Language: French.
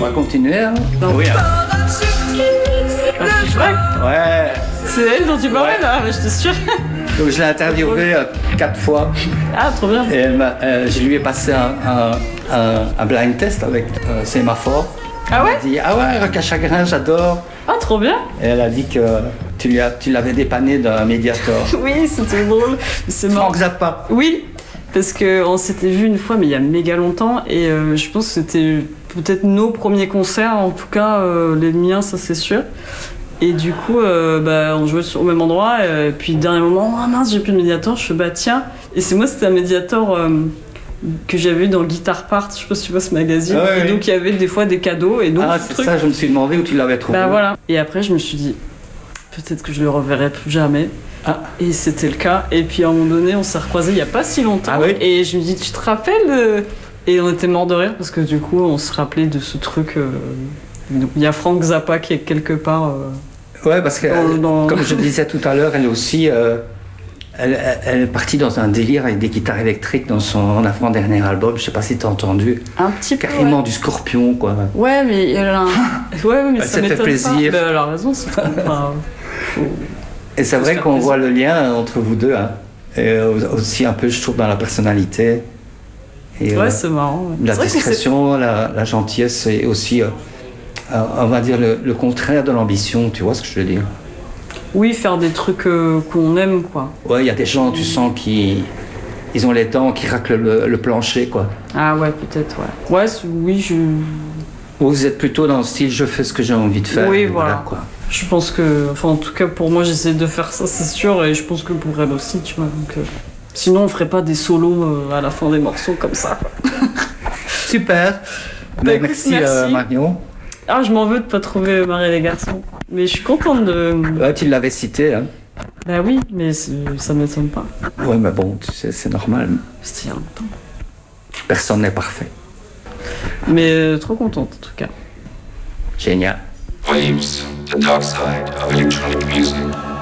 va continuer. Hein. Oui. Ouais. C'est elle dont tu parlais là, mais je te sûr. Donc je l'ai interviewée 4 fois. Ah, trop bien. Et je lui ai passé un blind test avec sémaphore. Ah ouais? Elle a dit ah ouais, Rock à Chagrin, j'adore. Ah, trop bien. Et elle a dit que tu l'avais dépanné d'un Mediator. Oui, c'était drôle. C'est marrant. Frank Zappa. Oui, parce qu'on s'était vu une fois, mais il y a méga longtemps, et je pense que c'était peut-être nos premiers concerts, en tout cas les miens, ça c'est sûr. Et du coup, on jouait au même endroit, et puis dernier moment, oh mince, j'ai plus de Mediator, je fais bah tiens, et c'était un Mediator que j'avais eu dans Guitar Part, je sais pas si tu vois ce magazine, Ah, et donc il y avait des fois des cadeaux, et donc c'est ça, je me suis demandé où tu l'avais trouvé. Bah voilà. Et après, je me suis dit, peut-être que je le reverrai plus jamais. Ah. Et c'était le cas. Et puis à un moment donné, on s'est recroisés il y a pas si longtemps. Ah oui. Et je me dis, tu te rappelles Et on était morts de rire parce que du coup, on se rappelait de ce truc. Donc, il y a Frank Zappa qui est quelque part. Ouais, parce que comme je disais tout à l'heure, elle aussi. Elle est partie dans un délire avec des guitares électriques dans son avant-dernier album. Je sais pas si t'as entendu. Un petit peu. Carrément Ouais. du Scorpion, quoi. Ouais, mais elle a mais Elle ça s'est fait m'étonne plaisir. pas. Elle a raison, c'est pas. Et c'est vrai qu'on voit le lien entre vous deux. Hein. Et aussi un peu, je trouve, dans la personnalité. Et, Ouais, c'est marrant. Ouais. La C'est vrai que discrétion, la gentillesse et aussi, on va dire, le contraire de l'ambition. Tu vois ce que je veux dire? Oui, faire des trucs qu'on aime, quoi. Ouais, il y a des gens, tu sens, ils ont les dents qui raclent le plancher, quoi. Ah ouais, peut-être, ouais. Ouais, oui, Vous êtes plutôt dans le style, je fais ce que j'ai envie de faire. Oui, et voilà. quoi. Je pense que, enfin, en tout cas, pour moi, j'essaie de faire ça, c'est sûr, et je pense que pour elle aussi, tu vois. Donc, sinon, on ferait pas des solos à la fin des morceaux comme ça, quoi. Super. Bah, écoute, merci. merci. Marion. Ah, je m'en veux de pas trouver Marie et les garçons. Mais je suis contente de. Ouais, tu l'avais cité, hein. Bah oui, mais ça m'étonne pas. Ouais, mais bon, tu sais, c'est normal. C'était il y a longtemps. Personne n'est parfait. Mais trop contente, en tout cas. Génial. Waves, the dark side of electronic music.